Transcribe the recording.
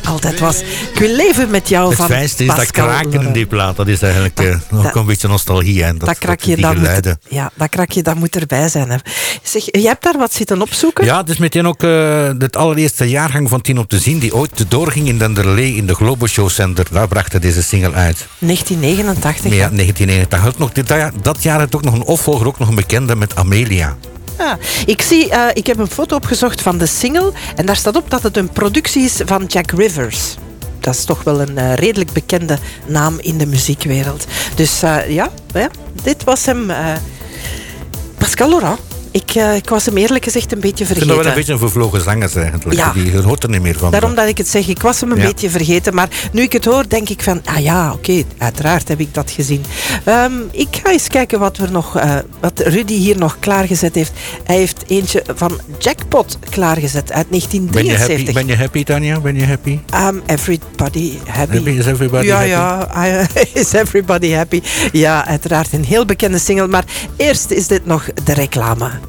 altijd was. Ik wil leven met jou Het van fijnste is Pascal dat kraken Loren. in die plaat. Dat is eigenlijk nog een beetje nostalgie. En Dat krakje, die dat geluiden. dat krakje, dat moet erbij zijn. Hè. Zeg, je hebt daar wat zitten opzoeken? Ja, het is meteen ook het allereerste jaargang van Tien op te zien, die ooit doorging in Denderlee in de Globo Show Center. Daar bracht hij deze single uit. 1989. Ja, 1989. Dat jaar had ook nog een opvolger, ook nog een bekende met Amelia. Ja. Ik heb een foto opgezocht van de single en daar staat op dat het een productie is van Jack Rivers. Dat is toch wel een redelijk bekende naam in de muziekwereld. Dus dit was hem. Pascal Laurent. Ik was hem eerlijk gezegd een beetje Ik vind vergeten. dat wel een beetje een vervlogen zangers eigenlijk. Ja. Die hoort er niet meer van. Daarom dat ik het zeg, ik was hem een beetje vergeten. Maar nu ik het hoor, denk ik van... oké, uiteraard heb ik dat gezien. Ik ga eens kijken wat Rudy hier nog klaargezet heeft. Hij heeft eentje van Jackpot klaargezet uit 1973. Ben je happy, Tanja? Ben je happy? Everybody happy. Is everybody happy? Is everybody happy. Ja, uiteraard een heel bekende single. Maar eerst is dit nog de reclame.